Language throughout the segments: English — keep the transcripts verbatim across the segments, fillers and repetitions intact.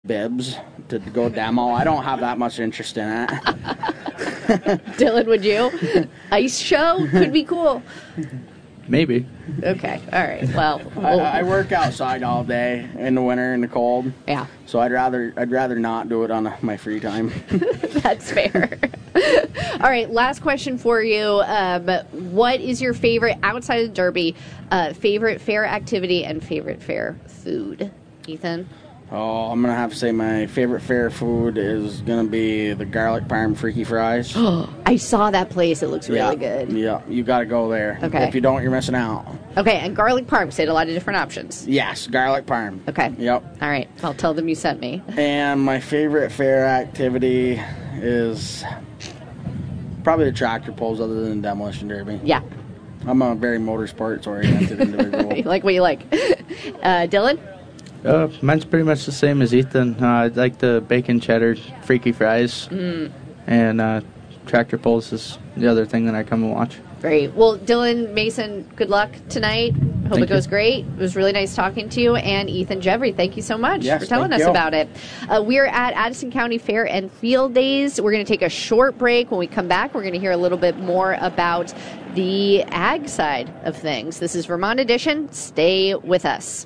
bibs to go demo. I don't have that much interest in it. Dylan, would you? Ice show could be cool. Maybe. Okay. All right. Well, I, we'll I work outside all day in the winter in the cold. Yeah. So I'd rather I'd rather not do it on my free time. That's fair. All right. Last question for you. Um, what is your favorite outside of Derby? Uh, favorite fair activity and favorite fair food? Ethan. Oh, I'm gonna have to say my favorite fair food is gonna be the garlic parm freaky fries. Oh, I saw that place. It looks really yeah, good. Yeah, you gotta go there. Okay. If you don't, you're missing out. Okay, and garlic parm. Said a lot of different options. Yes, garlic parm. Okay. Yep. All right. I'll tell them you sent me. And my favorite fair activity is probably the tractor pulls, other than demolition derby. Yeah. I'm a very motorsports oriented individual. You like what you like. Uh, Dylan? Uh, mine's pretty much the same as Ethan. Uh, I like the bacon cheddar freaky fries. Mm. And uh, tractor pulls is the other thing that I come and watch. Great. Well, Dylan, Mason, good luck tonight. Hope Thank it goes you. great. It was really nice talking to you. And Ethan Jeffrey, thank you so much Yes, for telling us thank you. about it. Uh, we're at Addison County Fair and Field Days. We're going to take a short break. When we come back, we're going to hear a little bit more about the ag side of things. This is Vermont Edition. Stay with us.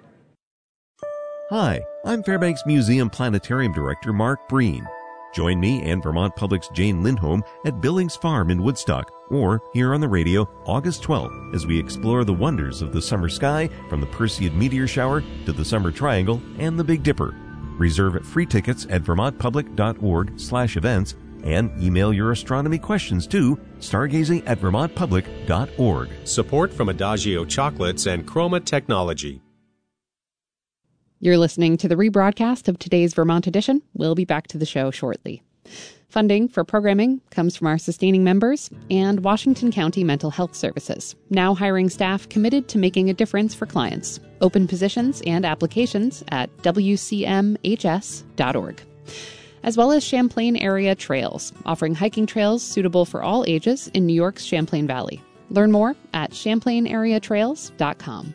Hi, I'm Fairbanks Museum Planetarium Director Mark Breen. Join me and Vermont Public's Jane Lindholm at Billings Farm in Woodstock, or here on the radio August twelfth, as we explore the wonders of the summer sky, from the Perseid meteor shower to the Summer Triangle and the Big Dipper. Reserve free tickets at vermontpublic.org slash events and email your astronomy questions to stargazing at vermontpublic.org. Support from Adagio Chocolates and Chroma Technology. You're listening to the rebroadcast of today's Vermont edition. We'll be back to the show shortly. Funding for programming comes from our sustaining members and Washington County Mental Health Services, now hiring staff committed to making a difference for clients. Open positions and applications at w c m h s dot org. As well as Champlain Area Trails, offering hiking trails suitable for all ages in New York's Champlain Valley. Learn more at champlain area trails dot com.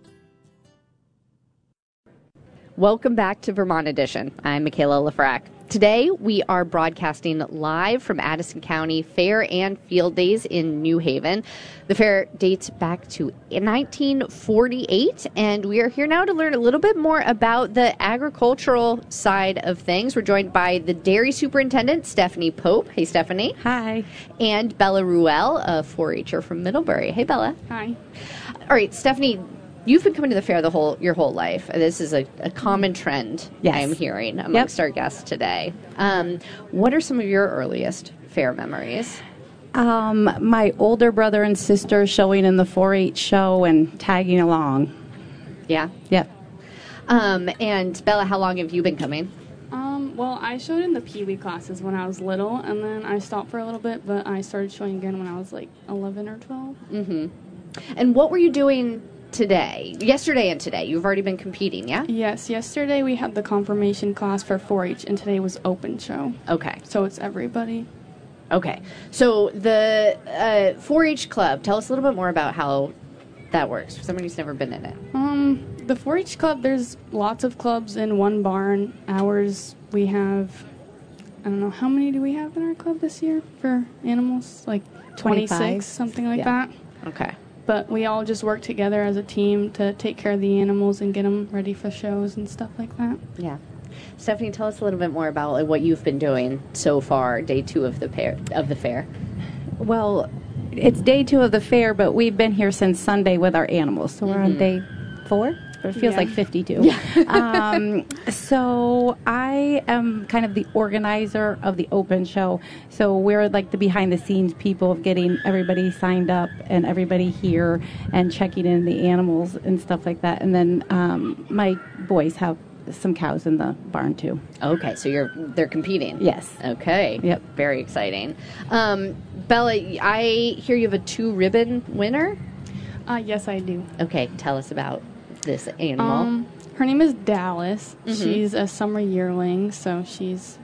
Welcome back to Vermont Edition. I'm Michaela Lafrac. Today, we are broadcasting live from Addison County Fair and Field Days in New Haven. The fair dates back to nineteen forty-eight, and we are here now to learn a little bit more about the agricultural side of things. We're joined by the dairy superintendent, Stephanie Pope. Hey, Stephanie. Hi. And Bella Ruel, a four-H'er from Middlebury. Hey, Bella. Hi. All right, Stephanie, you've been coming to the fair the whole your whole life. This is a, a common trend Yes. I'm hearing amongst Yep. our guests today. Um, what are some of your earliest fair memories? Um, my older brother and sister showing in the four H show and tagging along. Yeah. Yep. Um, and Bella, how long have you been coming? Um, well, I showed in the Pee Wee classes when I was little, and then I stopped for a little bit, but I started showing again when I was like eleven or twelve. Mm-hmm. And what were you doing today? Yesterday and today? You've already been competing, yeah? Yes, yesterday we had the confirmation class for four H, and today was open show. Okay. So it's everybody. Okay. So the uh, four H club, tell us a little bit more about how that works for someone who's never been in it. Um, the four H club, there's lots of clubs in one barn. Ours, we have, I don't know, how many do we have in our club this year for animals? Like twenty-six, twenty-five. something like Yeah. that. Okay. But we all just work together as a team to take care of the animals and get them ready for shows and stuff like that. Yeah. Stephanie, tell us a little bit more about like, what you've been doing so far, day two of the fair. Of the fair. Well, it's day two of the fair, but we've been here since Sunday with our animals. So we're on day four? Or it feels Yeah. like fifty-two. um, so I am kind of the organizer of the open show. So we're like the behind-the-scenes people of getting everybody signed up and everybody here and checking in the animals and stuff like that. And then um, my boys have some cows in the barn too. Okay, so you're they're competing. Yes. Okay. Yep. Very exciting. Um, Bella, I hear you have a two ribbon winner. Uh, yes, I do. Okay, tell us about this animal. Um, her name is Dallas. Mhm. She's a summer yearling, so she's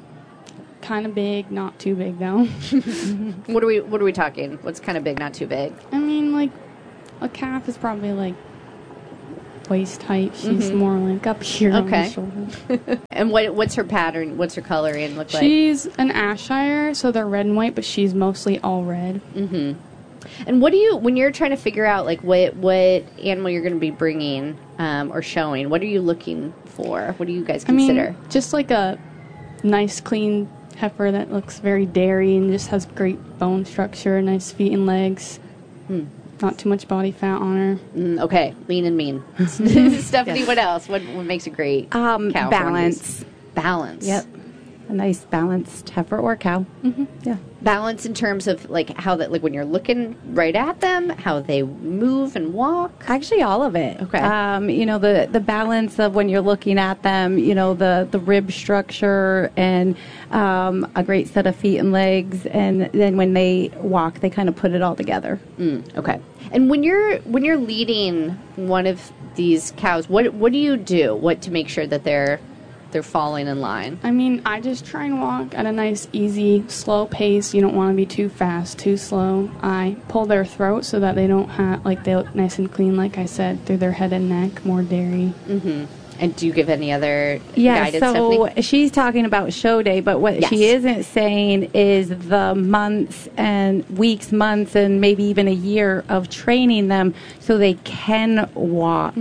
kind of big, not too big though. What are we What are we talking? What's kind of big, not too big? I mean, like a calf is probably like waist height. She's Mm-hmm. more like up here on Okay. the shoulder. And what what's her pattern? What's her coloring look like? She's an Ayrshire, so they're red and white, but she's mostly all red. And what do you, when you're trying to figure out like what what animal you're going to be bringing um, or showing? What are you looking for? What do you guys I mean, consider? just like a nice, clean heifer that looks very dairy and just has great bone structure, nice feet and legs. Not too much body fat on her. Mm, okay, lean and mean. Stephanie, what else? What what makes a great Um, cow? for one of these? balance. Balance. Yep. A nice balanced heifer or cow. Mm-hmm. Yeah. Balance in terms of like how that, like when you're looking right at them, how they move and walk. Actually, all of it. Okay. Um, you know, the, the balance of when you're looking at them, you know, the, the rib structure and um, a great set of feet and legs. And then when they walk, they kind of put it all together. Mm, okay. And when you're when you're leading one of these cows, what what do you do? What to make sure that they're they're falling in line? I mean, I just try and walk at a nice, easy, slow pace. You don't want to be too fast, too slow. I pull their throat so that they don't have, like, they look nice and clean, like I said, through their head and neck, more dairy. Mm-hmm. And do you give any other Yeah, guidance, so Stephanie? she's talking about show day, but what she Yes. isn't saying is the months and weeks, months, and maybe even a year of training them so they can walk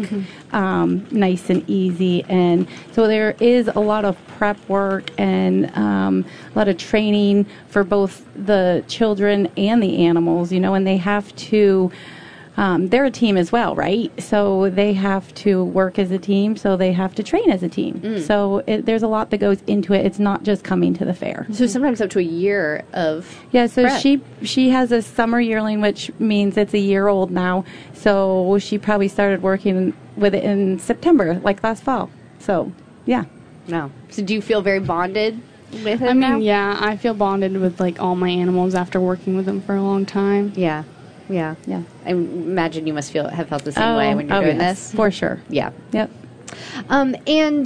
um, nice and easy. And so there is a lot of prep work and um, a lot of training for both the children and the animals, you know, and they have to. Um, they're a team as well, right? So they have to work as a team, so they have to train as a team. So it, there's a lot that goes into it. It's not just coming to the fair. So sometimes up to a year of Yeah, so prep. she she has a summer yearling, which means it's a year old now. So she probably started working with it in September, like last fall. So, yeah. No. So do you feel very bonded with it I mean, now? yeah, I feel bonded with, like, all my animals after working with them for a long time. Yeah. Yeah. Yeah. I imagine you must feel have felt the same way when you're oh, doing yes, this. for sure. Yeah. Yep. Um, and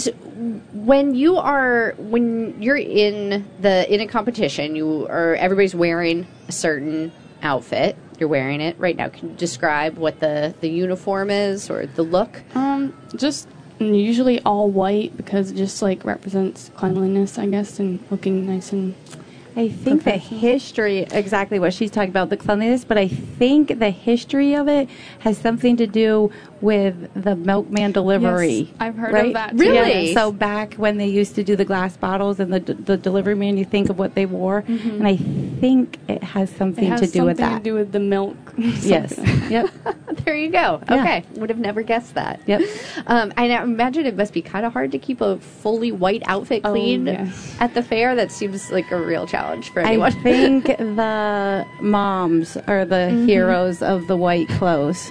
when you are when you're in the in a competition, you are everybody's wearing a certain outfit. You're wearing it right now. Can you describe what the the uniform is or the look? Um, just usually all white because it just, like, represents cleanliness, I guess, and looking nice and... I think the Professional. history, exactly what she's talking about, the cleanliness, but I think the history of it has something to do with the milkman delivery. Yes, I've heard of right? that, too. Really? Yeah, so back when they used to do the glass bottles and the the delivery man, you think of what they wore, and I think it has something It has to do something with that. to do with the milk. Yes. Yep. There you go. Yeah. Okay, would have never guessed that. Yep. Um, I now imagine it must be kind of hard to keep a fully white outfit Oh, clean yes. at the fair. That seems like a real challenge for I anyone. think the moms are the Mm-hmm. heroes of the white clothes.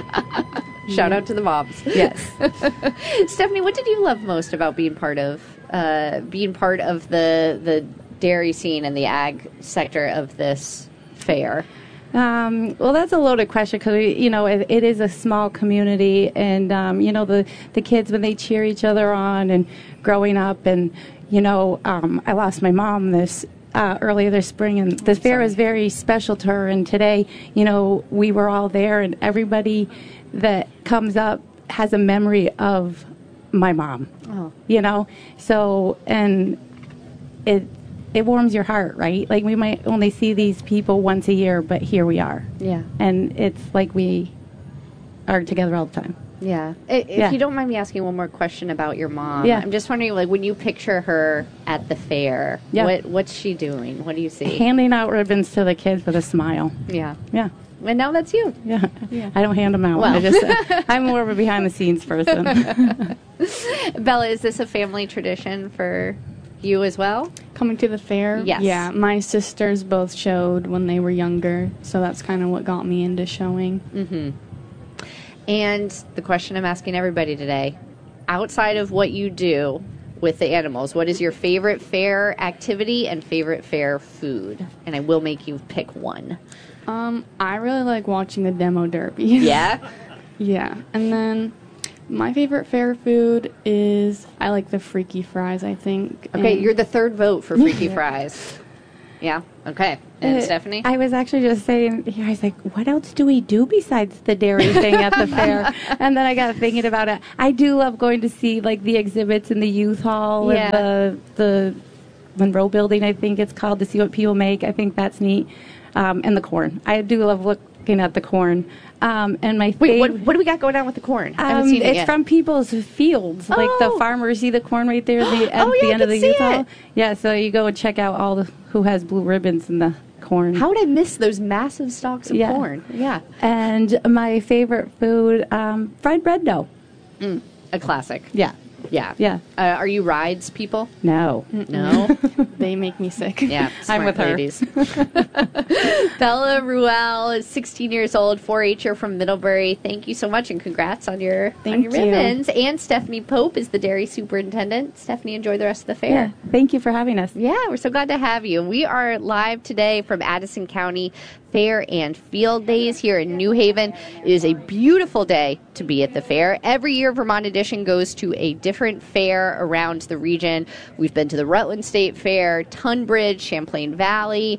Shout out to the moms. Yes. Stephanie, what did you love most about being part of uh, being part of the the dairy scene and the ag sector of this fair? Um, well, that's a loaded question because, you know, it, it is a small community and, um, you know, the, the kids, when they cheer each other on and growing up and, you know, um, I lost my mom this uh, earlier this spring and the fair is very special to her. And today, you know, we were all there and everybody that comes up has a memory of my mom, Oh. you know, so, and it, it warms your heart, right? Like we might only see these people once a year, but here we are. Yeah. And it's like we are together all the time. Yeah. I- If Yeah. you don't mind me asking one more question about your mom, Yeah. I'm just wondering, like, when you picture her at the fair, Yeah. what what's she doing? What do you see? Handing out ribbons to the kids with a smile. Yeah. Yeah. And now that's you. Yeah. I don't hand them out. Well. I just, I'm more of a behind the scenes person. Bella, is this a family tradition for you as well? Coming to the fair? Yes. Yeah, my sisters both showed when they were younger, so that's kind of what got me into showing. Mm-hmm. And the question I'm asking everybody today, outside of what you do with the animals, what is your favorite fair activity and favorite fair food? And I will make you pick one. Um, I really like watching the demo derby. Yeah? Yeah, and then my favorite fair food is I like the freaky fries, I think. Okay, and- you're the third vote for Freaky Fries. Yeah. Okay. And Uh, Stephanie? I was actually just saying here, I was like, what else do we do besides the dairy thing at the fair? And then I got thinking about it. I do love going to see like the exhibits in the youth hall Yeah. and the the Monroe building, I think it's called, to see what people make. I think that's neat. Um, and the corn. I do love looking at the corn. Um, and my Wait, fav- what, what do we got going on with the corn? I haven't um, seen it it's yet. from people's fields, like the Oh. farmers. See the corn right there, the, at Oh, yeah, the I end of can the see youth hall. it. Yeah, so you go and check out all the who has blue ribbons in the corn. How would I miss those massive stalks of Yeah. corn? Yeah. And my favorite food, um, fried bread dough. Mm, a classic. Yeah, Yeah. yeah. Uh, are you rides people? No, No. They make me sick. Yeah. I'm smart with her. ladies. Bella Ruel is sixteen years old, four H-er from Middlebury. Thank you so much, and congrats on your, on Thank your you. ribbons. And Stephanie Pope is the dairy superintendent. Stephanie, enjoy the rest of the fair. yeah. Thank you for having us. Yeah, we're so glad to have you. We are live today from Addison County Fair and Field Days here in New Haven. It is a beautiful day to be at the fair. Every year, Vermont Edition goes to a different fair around the region. We've been to the Rutland State Fair, Tunbridge, Champlain Valley.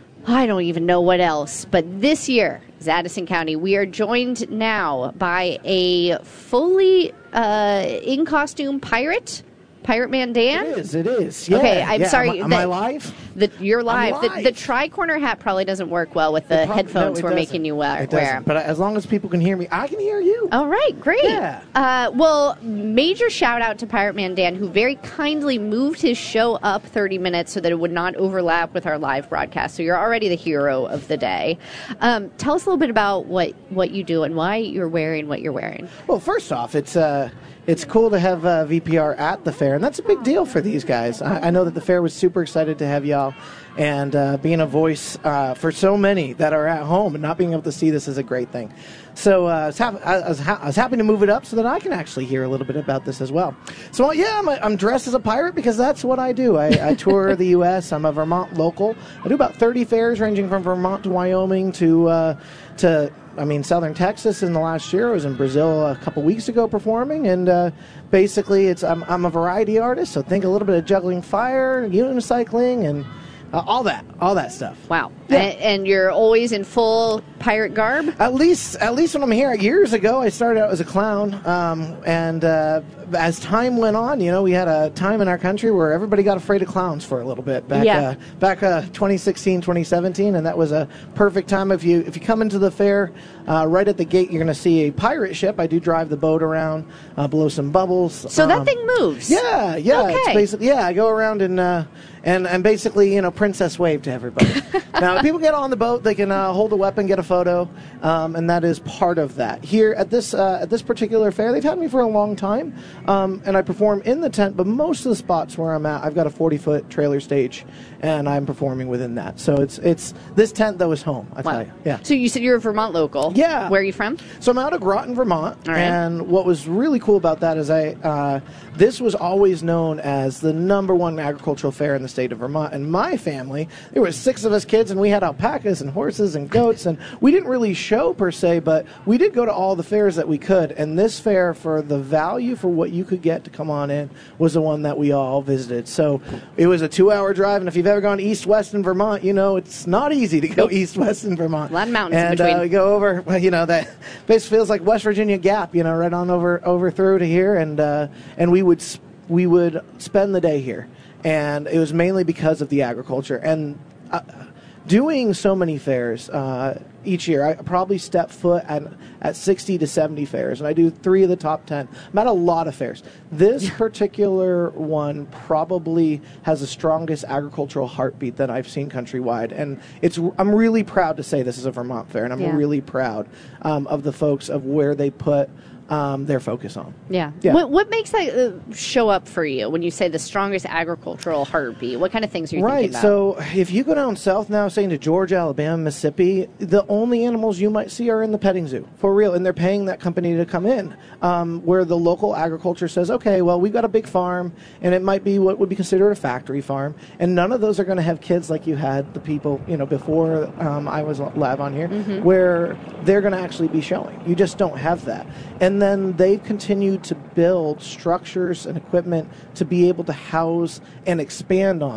I don't even know what else. But this year, is Addison County, we are joined now by a fully uh, in costume pirate. Pirate Man Dan? It is, it is. Yeah, Okay, I'm yeah. sorry. Am, I- am the- I live? The, you're live. I'm The, live. the tri-corner hat probably doesn't work well with the It prob- headphones no, it we're doesn't. making you wear. It wear. doesn't. But as long as people can hear me, I can hear you. All right, great. Yeah. Uh, well, major shout out to Pirate Man Dan, who very kindly moved his show up thirty minutes so that it would not overlap with our live broadcast. So you're already the hero of the day. Um, tell us a little bit about what, what you do and why you're wearing what you're wearing. Well, first off, it's uh, it's cool to have uh, V P R at the fair, and that's a big deal for these guys. I, I know that the fair was super excited to have y'all, and uh, being a voice uh, for so many that are at home and not being able to see this is a great thing. So uh, I, was hap- I, was ha- I was happy to move it up so that I can actually hear a little bit about this as well. So yeah, I'm, I'm dressed as a pirate because that's what I do. I, I tour the U S I'm a Vermont local. I do about thirty fairs ranging from Vermont to Wyoming to uh, to. I mean, Southern Texas in the last year. I was in Brazil a couple weeks ago performing, and uh, basically, it's I'm, I'm a variety artist, so think a little bit of juggling fire, unicycling, and uh, all that, all that stuff. Wow. Yeah. A- and you're always in full pirate garb? At least, at least when I'm here. Years ago, I started out as a clown, um, and uh, as time went on, you know, we had a time in our country where everybody got afraid of clowns for a little bit. Back, Yeah. uh, back uh, twenty sixteen, twenty seventeen, and that was a perfect time. If you if you come into the fair, uh, right at the gate, you're going to see a pirate ship. I do drive the boat around, uh, blow some bubbles. So that Um, thing moves? Yeah, yeah. It's Okay. basically yeah. I go around and uh, and and basically you know princess wave to everybody. Now, if people get on the boat, they can uh, hold a weapon, get a photo, um, and that is part of that. Here at this uh, at this particular fair, they've had me for a long time, um, and I perform in the tent. But most of the spots where I'm at, I've got a forty foot trailer stage, and I'm performing within that. So it's it's this tent though is home. I tell Wow. you, yeah. So you said you're a Vermont local. Yeah. Where are you from? So I'm out of Groton, Vermont, All right. and what was really cool about that is I uh, this was always known as the number one agricultural fair in the state of Vermont. And my family, there were six of us kids, and we had alpacas and horses and goats, and we didn't really show per se, but we did go to all the fairs that we could. And this fair, for the value for what you could get to come on in, was the one that we all visited. So it was a two-hour drive, and if you've ever gone east-west in Vermont, you know it's not easy to go east-west in Vermont. A lot of mountains in and, between. Uh, we go over, well, you know, that basically feels like West Virginia Gap, you know, right on over over through to here, and uh, and we would sp- we would spend the day here, and it was mainly because of the agriculture and uh, doing so many fairs uh, each year. I probably step foot at at sixty to seventy fairs, and I do three of the top ten. I'm at a lot of fairs. This particular one probably has the strongest agricultural heartbeat that I've seen countrywide, and it's. I'm really proud to say this is a Vermont fair, and I'm Yeah. really proud um, of the folks of where they put um, their focus on. Yeah. Yeah. What, what makes that uh, show up for you when you say the strongest agricultural heartbeat? What kind of things are you Right. thinking about? So if you go down south now, say into Georgia, Alabama, Mississippi, the only animals you might see are in the petting zoo, for real, and they're paying that company to come in. Um, where the local agriculture says, okay, well, we've got a big farm, and it might be what would be considered a factory farm, and none of those are going to have kids like you had the people, you know, before um, I was live on here, Mm-hmm. where they're going to actually be showing. You just don't have that. And then they've continued to build structures and equipment to be able to house and expand on that.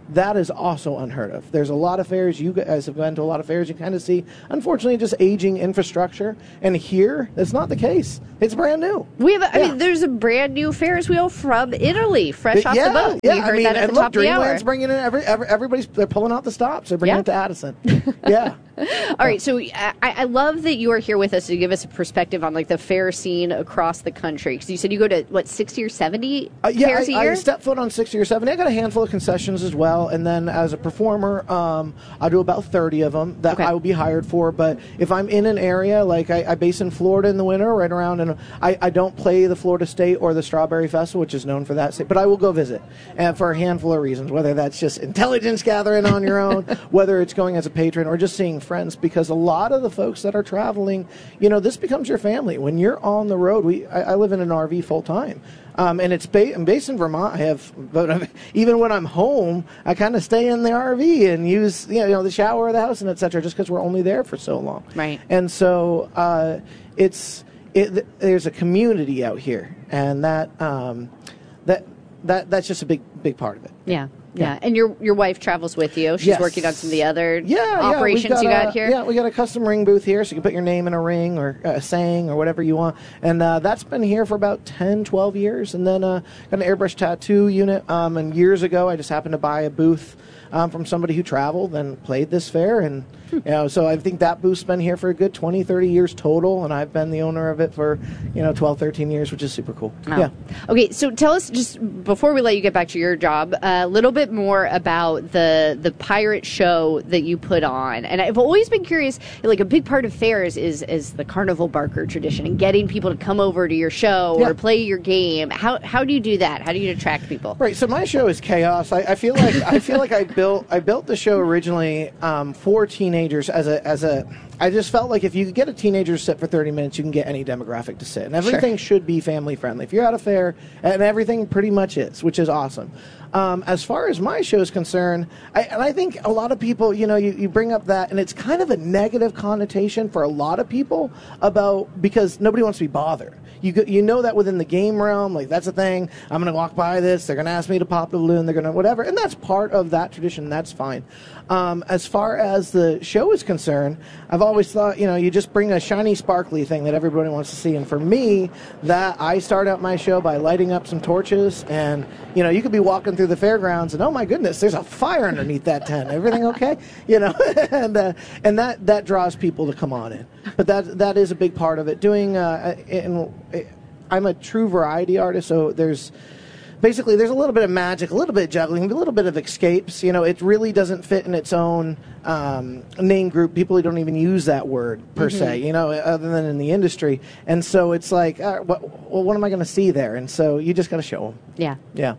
that is also unheard of. There's a lot of fairs. You guys have been to a lot of fairs. You kind of see, unfortunately, just aging infrastructure. And here, that's not the case. It's brand new. We have, a, Yeah. I mean, there's a brand new Ferris wheel from Italy, fresh off yeah, the boat. Yeah, We heard I mean, that at and the look, top of the hour. Dreamland's bringing in every, every everybody's they're pulling out the stops. They're bringing Yeah. it to Addison. Yeah. All right, so I, I love that you are here with us to give us a perspective on like the fair scene across the country. Because you said you go to what sixty or seventy Uh, yeah, fairs I, a year. I step foot on sixty or seventy. I got a handful of concessions as well, and then as a performer, um, I do about thirty of them that Okay. I will be hired for. But if I'm in an area, like I, I base in Florida in the winter, right around, and I, I don't play the Florida State or the Strawberry Festival, which is known for that state, but I will go visit, and for a handful of reasons, whether that's just intelligence gathering on your own, whether it's going as a patron, or just seeing friends, because a lot of the folks that are traveling, you know, this becomes your family. When you're on the road, we I, I live in an R V full time. Um, and it's ba- I'm based in Vermont. I have, but even when I'm home, I kind of stay in the R V and use, you know, the shower of the house and et cetera, just because we're only there for so long. Right. And so uh, it's it, there's a community out here, and that um, that that that's just a big big part of it. Yeah. Yeah, and your your wife travels with you. She's Yes. working on some of the other Yeah, operations yeah, you got a, here. Yeah, we got a custom ring booth here, so you can put your name in a ring or a saying or whatever you want. And uh, that's been here for about ten, twelve years. And then uh, got an airbrush tattoo unit. Um, and years ago, I just happened to buy a booth um, from somebody who traveled and played this fair. And you know, so I think that booth's been here for a good twenty, thirty years total. And I've been the owner of it for, you know, twelve, thirteen years, which is super cool. Oh. Yeah. Okay, so tell us, just before we let you get back to your job, a little bit more about the the pirate show that you put on. And I've always been curious, like a big part of fairs is is the carnival barker tradition and getting people to come over to your show Yeah. or play your game. How how do you do that? How do you attract people? Right. So my show is chaos. I, I feel like I feel like I built I built the show originally um, for teenagers as a as a. I just felt like if you could get a teenager to sit for thirty minutes, you can get any demographic to sit, and everything should be family friendly. If you're at a fair, and everything pretty much is, which is awesome. Um, as far as my show is concerned, I, and I think a lot of people, you know, you, you bring up that, and it's kind of a negative connotation for a lot of people about because nobody wants to be bothered. You go, you know that within the game realm, like that's a thing. I'm going to walk by this. They're going to ask me to pop the balloon. They're going to whatever, and that's part of that tradition. That's fine. Um, as far as the show is concerned, I've always thought, you know, you just bring a shiny, sparkly thing that everybody wants to see. And for me, that I start out my show by lighting up some torches, and you know, you could be walking through the fairgrounds, and oh my goodness, there's a fire underneath that tent. Everything okay? You know, and uh, and that that draws people to come on in. But that that is a big part of it. Doing, uh, and I'm a true variety artist, so there's. Basically, there's a little bit of magic, a little bit of juggling, a little bit of escapes. You know, it really doesn't fit in its own um, name group. People don't even use that word per Mm-hmm. se, you know, other than in the industry. And so it's like, uh, what, well, what am I going to see there? And so you just got to show them. Yeah. Yeah.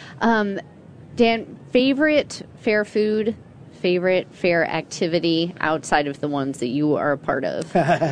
Um, Dan, favorite fair food, favorite fair activity outside of the ones that you are a part of?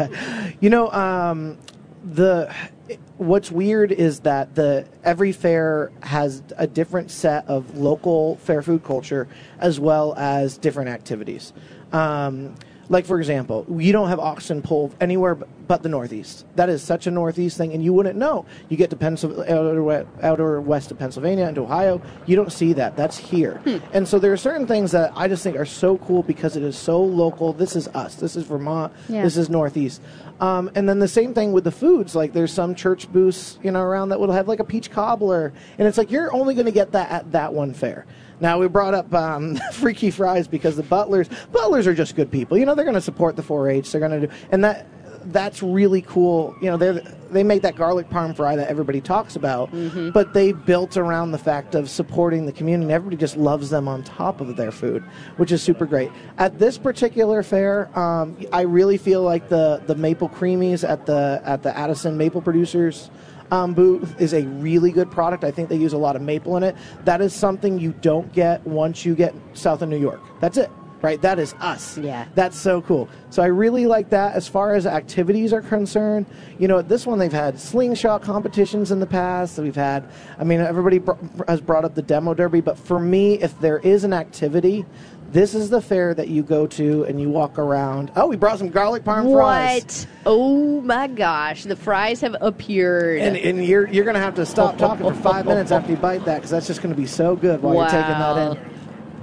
You know, um, the what's weird is that the every fair has a different set of local fair food culture as well as different activities. Um, like, for example, you don't have oxen pull anywhere but, but the Northeast. That is such a Northeast thing, and you wouldn't know. You get to Pencil- outer, outer west of Pennsylvania into Ohio, you don't see that. That's here. Hmm. And so there are certain things that I just think are so cool because it is so local. This is us. This is Vermont. Yeah. This is Northeast. Um, and then the same thing with the foods. Like, there's some church booths, you know, around that will have like a peach cobbler, and it's like you're only going to get that at that one fair. Now, we brought up um, Freaky Fries because the butlers, butlers are just good people. You know, they're going to support the four H. They're going to do, and that that's really cool. You know, they they make that garlic parm fry that everybody talks about, mm-hmm. but they built around the fact of supporting the community. Everybody just loves them on top of their food, which is super great. At this particular fair, um, I really feel like the the maple creamies at the at the Addison Maple Producers Um, booth is a really good product. I think they use a lot of maple in it. That is something you don't get once you get south of New York. That's it, right? That is us. Yeah. That's so cool. So I really like that. As far as activities are concerned, you know, at this one they've had slingshot competitions in the past. We've had, I mean, everybody br- has brought up the demo derby, but for me, if there is an activity, this is the fair that you go to and you walk around. Oh, we brought some garlic parm fries. What? Oh my gosh, the fries have appeared. And, and you're you're going to have to stop talking for five minutes after you bite that because that's just going to be so good while wow. you're taking that in.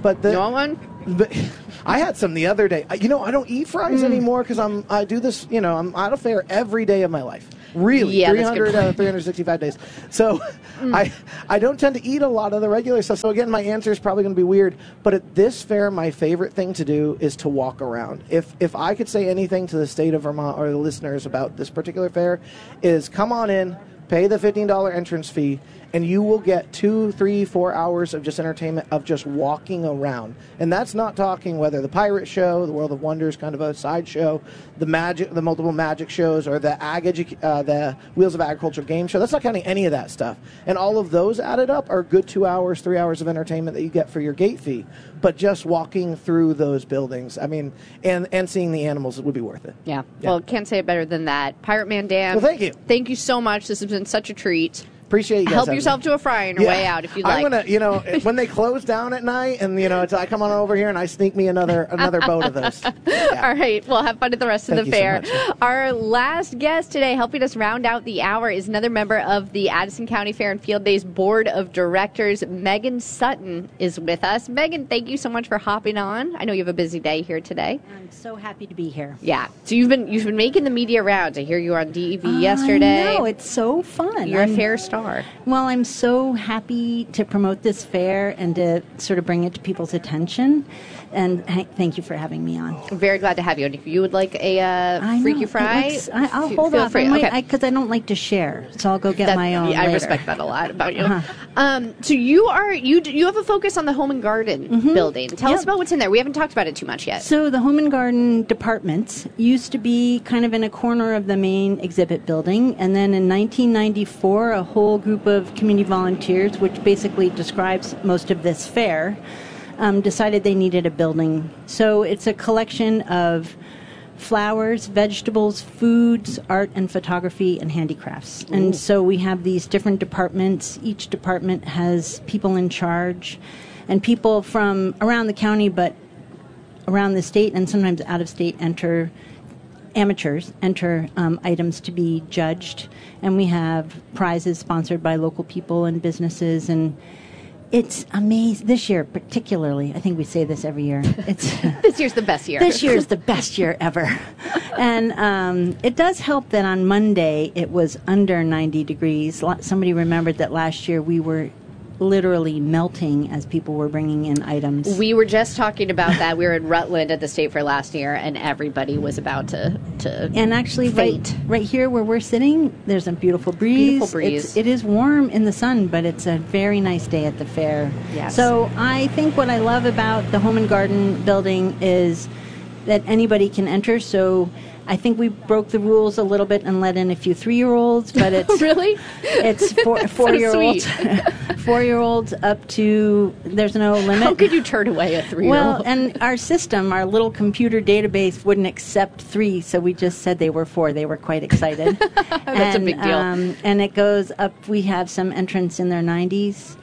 But the, You want one? But I had some the other day. You know, I don't eat fries Mm. anymore because I'm I do this. You know, I'm at a fair every day of my life. Really, Yeah, that's a good three hundred out of point. three hundred sixty-five days. So Mm. I I don't tend to eat a lot of the regular stuff. So again, my answer is probably going to be weird. But at this fair, my favorite thing to do is to walk around. If if I could say anything to the state of Vermont or the listeners about this particular fair, is come on in, pay the fifteen dollars entrance fee, and you will get two, three, four hours of just entertainment of just walking around. And that's not talking whether the pirate show, the World of Wonders kind of a sideshow, the magic, the multiple magic shows, or the ag edu- uh, the Wheels of Agriculture game show. That's not counting any of that stuff. And all of those added up are good two hours, three hours of entertainment that you get for your gate fee. But just walking through those buildings, I mean, and, and seeing the animals would be worth it. Yeah. Yeah. Well, can't say it better than that. Pirate Man Dan. Well, thank you. Thank you so much. This has been such a treat. Appreciate you guys. Help having yourself me. to a fry on your Yeah. way out if you like. I'm gonna, you know, when they close down at night, and you know, it's, I come on over here and I sneak me another another boat of those. Yeah. All right. Well, have fun at the rest Thank of the you so fair. much. Our last guest today, helping us round out the hour, is another member of the Addison County Fair and Field Days Board of Directors. Megan Sutton is with us. Megan, thank you so much for hopping on. I know you have a busy day here today. I'm so happy to be here. Yeah. So you've been you've been making the media rounds. I hear you were on D E V I yesterday. know, it's so fun. You're I'm, a fair star. Well, I'm so happy to promote this fair and to sort of bring it to people's attention. And ha- thank you for having me on. I'm very glad to have you. And if you would like a uh, I freaky know, fry, it looks- I, I'll f- hold feel off. free. I might, Okay. because I, don't like to share, so I'll go get That- my own. yeah, I later. respect that a lot about you. Uh-huh. Um, so you are you d- you have a focus on the home and garden building. Tell us Yep. about what's in there. We haven't talked about it too much yet. So the home and garden departments used to be kind of in a corner of the main exhibit building, and then in nineteen ninety-four, a whole group of community volunteers, which basically describes most of this fair, um, decided they needed a building. So it's a collection of flowers, vegetables, foods, art and photography, and handicrafts. Ooh. And so we have these different departments. Each department has people in charge, and people from around the county, but around the state and sometimes out of state enter amateurs enter um, items to be judged, and we have prizes sponsored by local people and businesses, and it's amazing. This year particularly, I think we say this every year, it's This year's the best year. this year is the best year ever. And um, it does help that on Monday it was under ninety degrees. Lo- Somebody remembered that last year we were literally melting as people were bringing in items. We were just talking about that. We were in Rutland at the State Fair last year, and everybody was about to to And actually, faint. right, right here where we're sitting, there's a beautiful breeze. Beautiful breeze. It's, it is warm in the sun, but it's a very nice day at the fair. Yes. So I think what I love about the home and garden building is that anybody can enter. So I think we broke the rules a little bit and let in a few three-year-olds, but it's really it's four, four-year-olds, four-year-olds up to there's no limit. How could you turn away a three-year-old? Well, and our system, our little computer database wouldn't accept three, so we just said they were four. They were quite excited. That's and, a big deal. Um, and it goes up. We have some entrants in their nineties.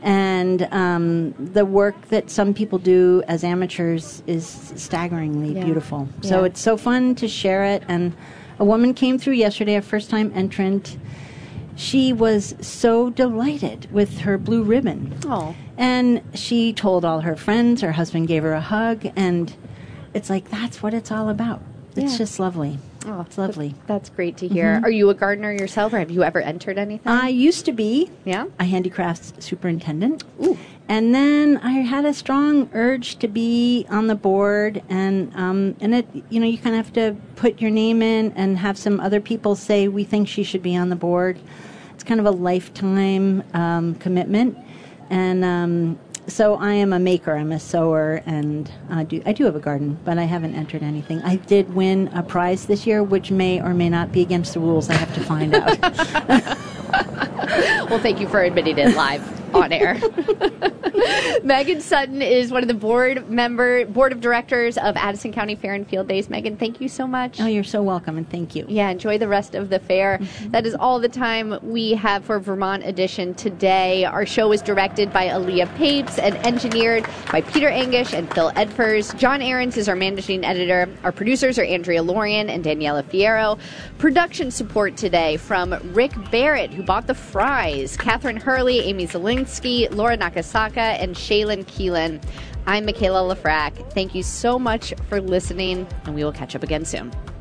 And um, the work that some people do as amateurs is staggeringly Yeah. beautiful. So Yeah. it's so fun to share it. And a woman came through yesterday, a first-time entrant. She was so delighted with her blue ribbon. Oh. And she told all her friends. Her husband gave her a hug. And it's like, that's what it's all about. It's Yeah. just lovely. Oh, It's lovely. That's great to hear. Mhm. Are you a gardener yourself, or have you ever entered anything? I used to be yeah. a handicrafts superintendent. Ooh. And then I had a strong urge to be on the board, and um, and it you know you kind of have to put your name in and have some other people say we think she should be on the board. It's kind of a lifetime um, commitment, and um, so I am a maker. I'm a sower, and I do I do have a garden, but I haven't entered anything. I did win a prize this year, which may or may not be against the rules. I have to find out. Well, thank you for admitting it live on air. Megan Sutton is one of the board member board of directors of Addison County Fair and Field Days. Megan, thank you so much. Oh, you're so welcome, and thank you. Yeah, enjoy the rest of the fair. Mm-hmm. That is all the time we have for Vermont Edition today. Our show is directed by Aaliyah Papes and engineered by Peter Angish and Phil Edfers. John Ahrens is our managing editor. Our producers are Andrea Lorian and Daniela Fierro. Production support today from Rick Barrett, who bought the fries, Catherine Hurley, Amy Zelinski, Kaminsky, Laura Nakasaka, and Shaylin Keelan. I'm Michaela Lafrac. Thank you so much for listening, and we will catch up again soon.